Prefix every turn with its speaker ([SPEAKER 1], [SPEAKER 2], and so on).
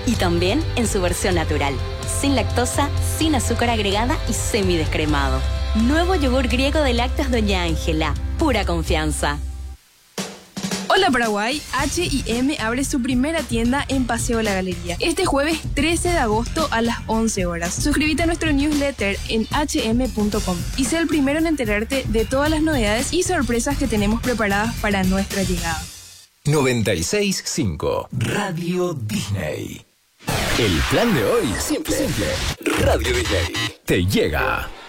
[SPEAKER 1] Y también en su versión natural, sin lactosa, sin azúcar agregada y semidescremado. Nuevo yogur griego de lácteos Doña Ángela. Pura confianza.
[SPEAKER 2] Hola Paraguay, H&M abre su primera tienda en Paseo La Galería. Este jueves 13 de agosto a las 11 horas. Suscríbete a nuestro newsletter en hm.com y sé el primero en enterarte de todas las novedades y sorpresas que tenemos preparadas para nuestra llegada.
[SPEAKER 3] 96.5 Radio Disney. El plan de hoy, simple. Radio Disney te llega.